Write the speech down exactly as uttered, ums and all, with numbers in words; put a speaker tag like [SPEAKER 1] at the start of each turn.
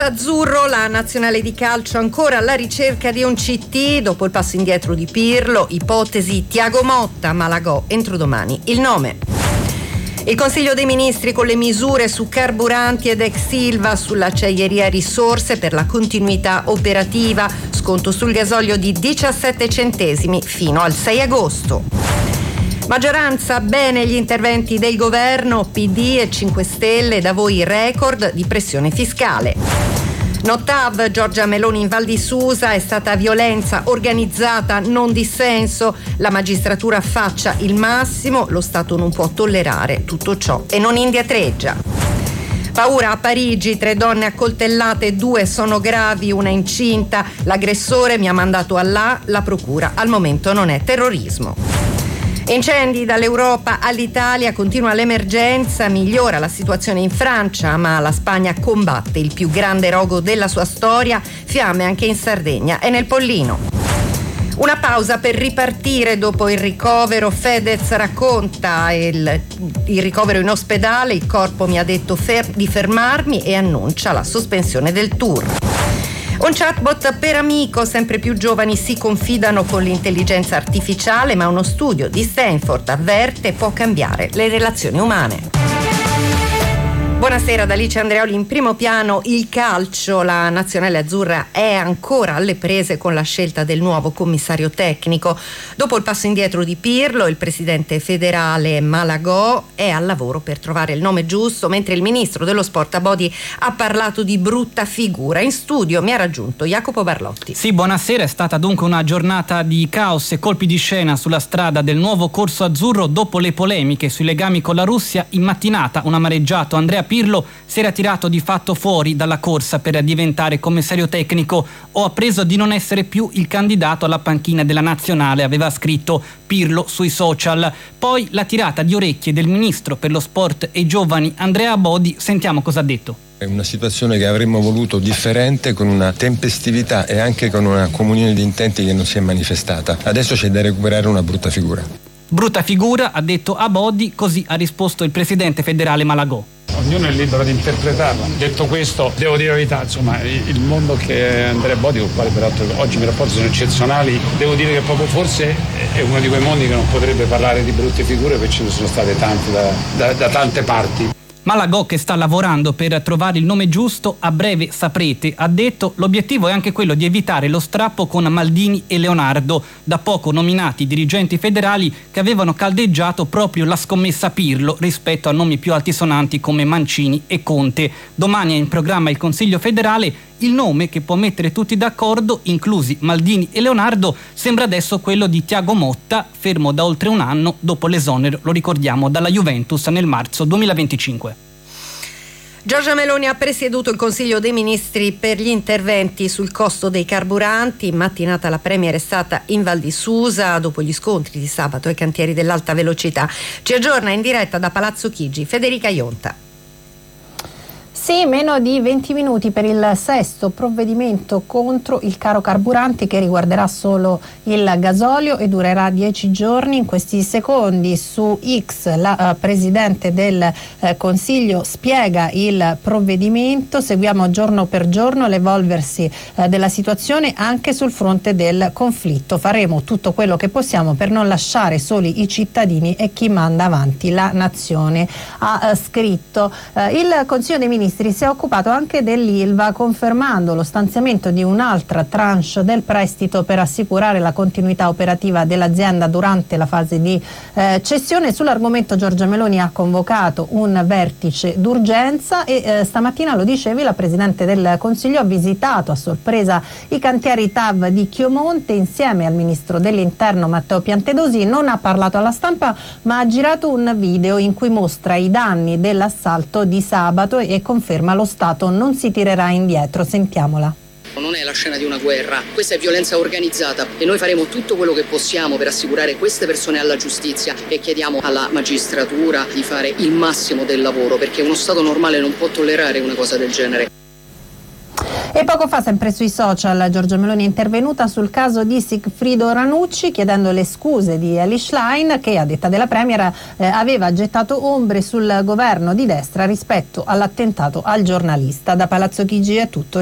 [SPEAKER 1] Azzurro, la nazionale di calcio ancora alla ricerca di un C T dopo il passo indietro di Pirlo, ipotesi Thiago Motta, Malagò, entro domani il nome. Il Consiglio dei Ministri con le misure su carburanti ed ex Silva, sull'acciaieria risorse per la continuità operativa, sconto sul gasolio di diciassette centesimi fino al sei agosto. Maggioranza, bene gli interventi del governo, P D e cinque Stelle, da voi record di pressione fiscale. Notav, Giorgia Meloni in Val di Susa, è stata violenza organizzata, non dissenso, la magistratura faccia il massimo, lo Stato non può tollerare tutto ciò e non indietreggia. Paura a Parigi, tre donne accoltellate, due sono gravi, una incinta, l'aggressore mi ha mandato Allah, la procura al momento non è terrorismo. Incendi dall'Europa all'Italia, continua l'emergenza, migliora la situazione in Francia, ma la Spagna combatte il più grande rogo della sua storia, fiamme anche in Sardegna e nel Pollino. Una pausa per ripartire dopo il ricovero, Fedez racconta il, il ricovero in ospedale, il corpo mi ha detto fer- di fermarmi e annuncia la sospensione del tour. Un chatbot per amico, sempre più giovani si confidano con l'intelligenza artificiale, ma uno studio di Stanford avverte può cambiare le relazioni umane. Buonasera da Alice Andreoli. In primo piano il calcio, la nazionale azzurra è ancora alle prese con la scelta del nuovo commissario tecnico. Dopo il passo indietro di Pirlo, il presidente federale Malagò è al lavoro per trovare il nome giusto, mentre il ministro dello sport Abodi ha parlato di brutta figura. In studio mi ha raggiunto Jacopo Barlotti.
[SPEAKER 2] Sì, buonasera. È stata dunque una giornata di caos e colpi di scena sulla strada del nuovo corso azzurro dopo le polemiche sui legami con la Russia. In mattinata un amareggiato Andrea Pirlo si era tirato di fatto fuori dalla corsa per diventare commissario tecnico. Ho appreso di non essere più il candidato alla panchina della nazionale, aveva scritto Pirlo sui social. Poi la tirata di orecchie del ministro per lo sport e i giovani Andrea Abodi, sentiamo cosa ha detto.
[SPEAKER 3] È una situazione che avremmo voluto differente, con una tempestività e anche con una comunione di intenti che non si è manifestata. Adesso c'è da recuperare una brutta figura. Brutta figura, ha detto Abodi, così ha risposto il presidente federale Malagò.
[SPEAKER 4] Ognuno è libero di interpretarla. Detto questo, devo dire la verità, insomma, il mondo che Andrea Abodi, con il quale peraltro oggi i miei rapporti sono eccezionali, devo dire che proprio forse è uno di quei mondi che non potrebbe parlare di brutte figure, perché ce ne sono state tante da, da, da tante parti.
[SPEAKER 2] Malagò, che sta lavorando per trovare il nome giusto, a breve saprete, ha detto. L'obiettivo è anche quello di evitare lo strappo con Maldini e Leonardo, da poco nominati dirigenti federali che avevano caldeggiato proprio la scommessa Pirlo rispetto a nomi più altisonanti come Mancini e Conte. Domani è in programma il Consiglio federale. Il nome che può mettere tutti d'accordo, inclusi Maldini e Leonardo, sembra adesso quello di Thiago Motta, fermo da oltre un anno dopo l'esonero, lo ricordiamo, dalla Juventus nel marzo duemilaventicinque.
[SPEAKER 1] Giorgia Meloni ha presieduto il Consiglio dei Ministri per gli interventi sul costo dei carburanti. In mattinata la Premier è stata in Val di Susa dopo gli scontri di sabato ai cantieri dell'alta velocità. Ci aggiorna in diretta da Palazzo Chigi Federica Ionta.
[SPEAKER 5] Sì, meno di venti minuti per il sesto provvedimento contro il caro carburanti, che riguarderà solo il gasolio e durerà dieci giorni. In questi secondi su X la uh, Presidente del uh, Consiglio spiega il provvedimento. Seguiamo giorno per giorno l'evolversi uh, della situazione anche sul fronte del conflitto. Faremo tutto quello che possiamo per non lasciare soli i cittadini e chi manda avanti la nazione, ha uh, scritto. Uh, il Consiglio dei Ministri si è occupato anche dell'Ilva, confermando lo stanziamento di un'altra tranche del prestito per assicurare la continuità operativa dell'azienda durante la fase di eh, cessione. Sull'argomento Giorgia Meloni ha convocato un vertice d'urgenza e eh, stamattina, lo dicevi, la Presidente del Consiglio ha visitato a sorpresa i cantieri T A V di Chiomonte insieme al Ministro dell'Interno Matteo Piantedosi. Non ha parlato alla stampa, ma ha girato un video in cui mostra i danni dell'assalto di sabato e conferma lo Stato non si tirerà indietro. Sentiamola.
[SPEAKER 6] Non è la scena di una guerra, questa è violenza organizzata e noi faremo tutto quello che possiamo per assicurare queste persone alla giustizia e chiediamo alla magistratura di fare il massimo del lavoro, perché uno Stato normale non può tollerare una cosa del genere.
[SPEAKER 5] E E poco fa, sempre sui social, Giorgia Meloni è intervenuta sul caso di Sigfrido Ranucci, chiedendo le scuse di Elly Schlein, che a detta della Premier eh, aveva gettato ombre sul governo di destra rispetto all'attentato al giornalista. Da Palazzo Chigi è tutto.